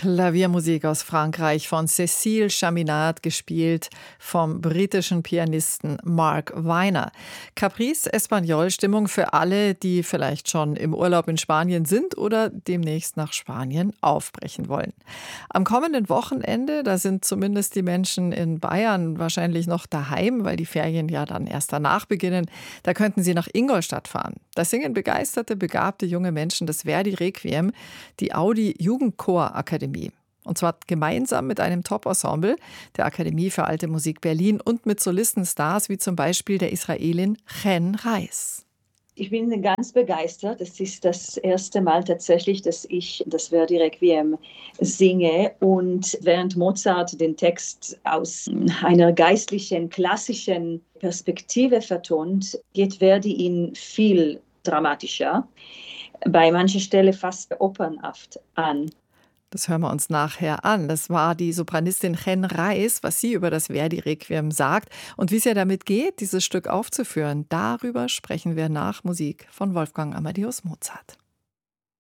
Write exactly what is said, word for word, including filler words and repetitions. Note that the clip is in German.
Klaviermusik aus Frankreich von Cécile Chaminade, gespielt vom britischen Pianisten Mark Weiner. Caprice Espagnol, Stimmung für alle, die vielleicht schon im Urlaub in Spanien sind oder demnächst nach Spanien aufbrechen wollen. Am kommenden Wochenende, da sind zumindest die Menschen in Bayern wahrscheinlich noch daheim, weil die Ferien ja dann erst danach beginnen. Da könnten sie nach Ingolstadt fahren. Da singen begeisterte, begabte junge Menschen das Verdi Requiem, die Audi Jugendchor Akademie. Und zwar gemeinsam mit einem Top-Ensemble der Akademie für Alte Musik Berlin und mit Solistenstars wie zum Beispiel der Israelin Chen Reis. Ich bin ganz begeistert. Es ist das erste Mal tatsächlich, dass ich das Verdi Requiem singe. Und während Mozart den Text aus einer geistlichen, klassischen Perspektive vertont, geht Verdi ihn viel dramatischer, bei mancher Stelle fast opernhaft an. Das hören wir uns nachher an. Das war die Sopranistin Chen Reis, was sie über das Verdi Requiem sagt und wie es ja damit geht, dieses Stück aufzuführen. Darüber sprechen wir nach Musik von Wolfgang Amadeus Mozart.